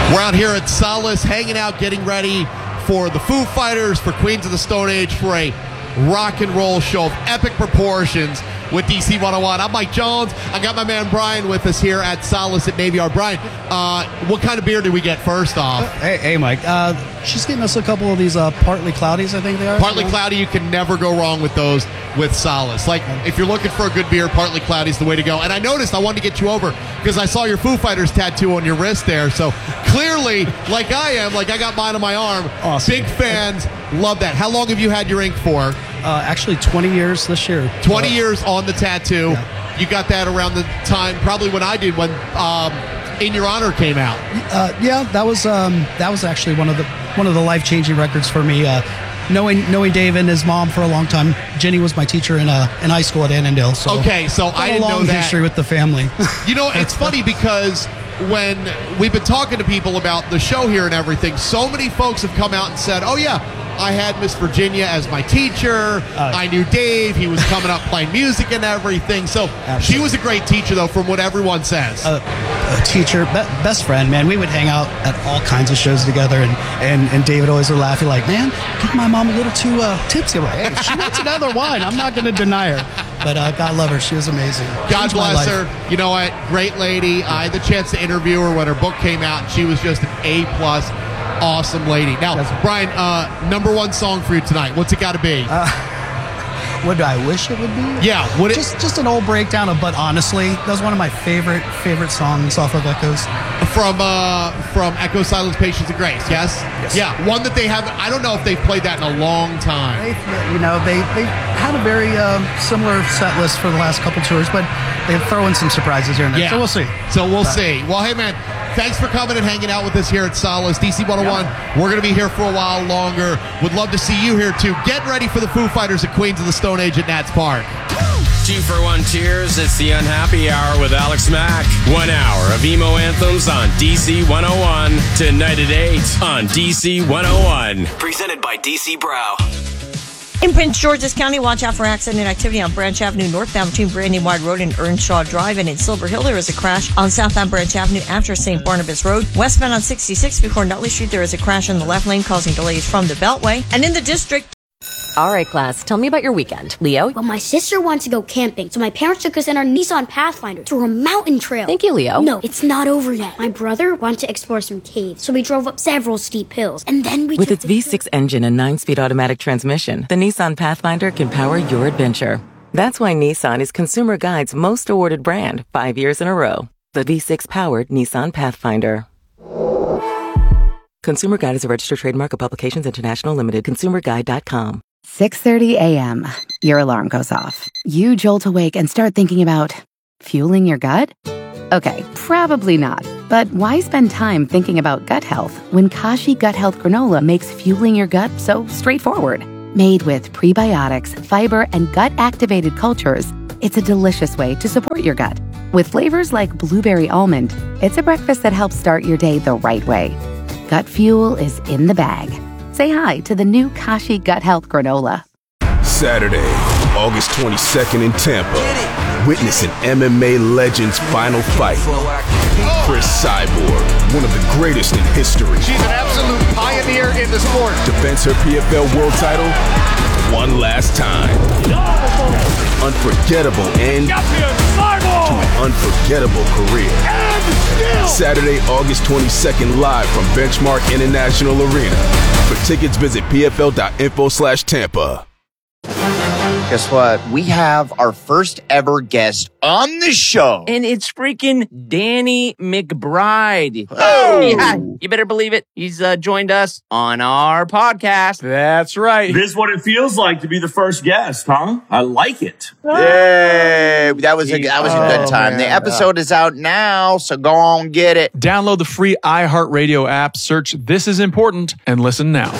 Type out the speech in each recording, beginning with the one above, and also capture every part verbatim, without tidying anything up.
We're out here at Solace, hanging out, getting ready for the Foo Fighters, for Queens of the Stone Age, for a rock and roll show of epic proportions with D C one oh one. I'm Mike Jones. I got my man Brian with us here at Solace at Navy Yard. Brian, uh, what kind of beer did we get first off? Uh, hey, hey, Mike. Uh, she's getting us a couple of these uh, Partly Cloudies, I think they are. Partly Cloudy, you can never go wrong with those with Solace. Like, if you're looking for a good beer, Partly Cloudy is the way to go. And I noticed, I wanted to get you over because I saw your Foo Fighters tattoo on your wrist there. So clearly, like I am, like I got mine on my arm. Awesome. Big fans. Love that. How long have you had your ink for? Uh, actually, twenty years this year. twenty uh, years on the tattoo. Yeah. You got that around the time, probably when I did, when um, In Your Honor came out. Uh, yeah, that was um, that was actually one of the one of the life changing records for me. Uh, knowing knowing Dave and his mom for a long time. Jenny was my teacher in uh, in high school at Annandale. So okay, so I didn't a long know that. history with the family. You know, it's funny because when we've been talking to people about the show here and everything, so many folks have come out and said, "Oh yeah, I had Miss Virginia as my teacher. Uh, I knew Dave. He was coming up playing music and everything." So absolutely. She was a great teacher, though, from what everyone says. Uh, a teacher, be- best friend, man. We would hang out at all kinds of shows together, and, and, and David always would laugh. He'd like, "Man, give my mom a little too uh, tipsy." I'm like, "Hey, she wants another wine. I'm not going to deny her." But uh, God love her. She was amazing. God bless her. You know what? Great lady. I had the chance to interview her when her book came out, and she was just an A-plus. Awesome lady. Now, Brian, uh, number one song for you tonight. What's it got to be? Uh, what do I wish it would be? Yeah. What just it, just an old breakdown of But Honestly. That was one of my favorite favorite songs off of Echoes. From uh, from Echo, Silence, Patience, and Grace. Yes? Yes. Yeah. One that they haven't. I don't know if they've played that in a long time. They, you know, they they had a very uh, similar set list for the last couple tours, but they throw in some surprises here and there. Yeah. So we'll see. So we'll but. see. Well, hey man. Thanks for coming and hanging out with us here at Solace. D C one oh one, yeah. We're going to be here for a while longer. Would love to see you here, too. Get ready for the Foo Fighters at Queens of the Stone Age at Nats Park. Two for one cheers. It's the Unhappy Hour with Alex Mack. One hour of emo anthems on D C one oh one. Tonight at eight on D C one oh one. Presented by D C Brow. In Prince George's County, watch out for accident activity on Branch Avenue northbound between Brandywine Road and Earnshaw Drive. And in Silver Hill, there is a crash on southbound Branch Avenue after Saint Barnabas Road. Westbound on sixty-six before Nutley Street, there is a crash in the left lane causing delays from the Beltway. And in the district... All right, class, tell me about your weekend. Leo? Well, my sister wants to go camping, so my parents took us in our Nissan Pathfinder to a mountain trail. Thank you, Leo. No, it's not over yet. My brother wanted to explore some caves, so we drove up several steep hills, and then we With its V six engine and nine-speed automatic transmission, the Nissan Pathfinder can power your adventure. That's why Nissan is Consumer Guide's most awarded brand, five years in a row. The V six-powered Nissan Pathfinder. Consumer Guide is a registered trademark of Publications International Limited. consumer guide dot com. six thirty a.m. Your alarm goes off. You jolt awake and start thinking about fueling your gut? Okay, probably not. But why spend time thinking about gut health when Kashi Gut Health Granola makes fueling your gut so straightforward? Made with prebiotics, fiber, and gut-activated cultures, it's a delicious way to support your gut. With flavors like blueberry almond, it's a breakfast that helps start your day the right way. Gut fuel is in the bag. Say hi to the new Kashi Gut Health Granola. Saturday, August twenty-second in Tampa. Witness an M M A legend's final fight. Chris Cyborg, one of the greatest in history. She's an absolute pioneer in the sport. Defends her P F L world title one last time. Unforgettable end to an unforgettable career. Saturday, August twenty-second, live from Benchmark International Arena. For tickets, visit P F L dot info slash Tampa. Guess what? We have our first ever guest on the show. And it's freaking Danny McBride. Oh! Yeah, you better believe it. He's uh, joined us on our podcast. That's right. This is what it feels like to be the first guest, huh? I like it. Yay! That was a, that was a good time. Oh, the episode is out now, so go on, get it. Download the free iHeartRadio app, search This Is Important, and listen now.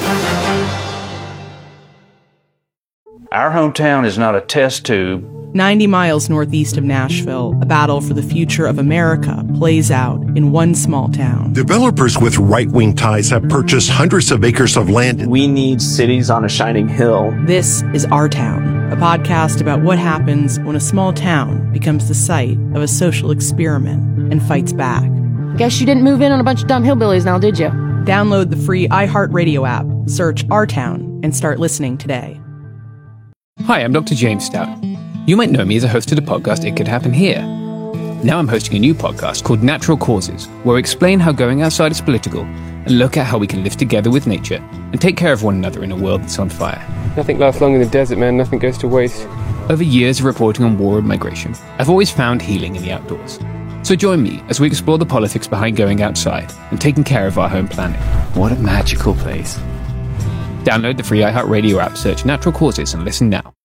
Our hometown is not a test tube. ninety miles northeast of Nashville, a battle for the future of America plays out in one small town. Developers with right-wing ties have purchased hundreds of acres of land. We need cities on a shining hill. This is Our Town, a podcast about what happens when a small town becomes the site of a social experiment and fights back. Guess you didn't move in on a bunch of dumb hillbillies now, did you? Download the free iHeartRadio app, search Our Town, and start listening today. Hi, I'm Doctor James Stout. You might know me as a host of the podcast It Could Happen Here. Now I'm hosting a new podcast called Natural Causes, where we explain how going outside is political and look at how we can live together with nature and take care of one another in a world that's on fire. Nothing lasts long in the desert, man. Nothing goes to waste. Over years of reporting on war and migration, I've always found healing in the outdoors. So join me as we explore the politics behind going outside and taking care of our home planet. What a magical place. Download the free iHeartRadio app, search Natural Causes, and listen now.